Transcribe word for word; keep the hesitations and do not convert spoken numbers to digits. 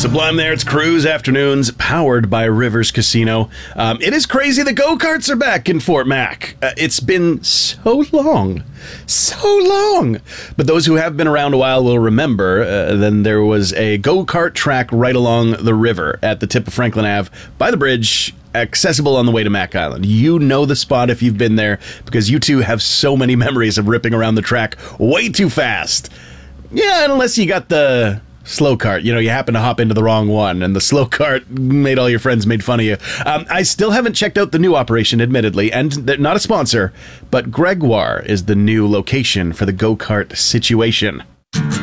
Sublime there. It's Cruise Afternoons, powered by Rivers Casino. Um, it is crazy the go-karts are back in Fort Mac. Uh, it's been so long. So long. But those who have been around a while will remember uh, then there was a go-kart track right along the river at the tip of Franklin Avenue by the bridge, accessible on the way to Mac Island. You know the spot if you've been there, because you two have so many memories of ripping around the track way too fast. Yeah, unless you got the slow cart. You know, you happen to hop into the wrong one, and the slow cart made all your friends made fun of you. Um, I still haven't checked out the new operation, admittedly, and they're not a sponsor, but Gregoire is the new location for the go-kart situation.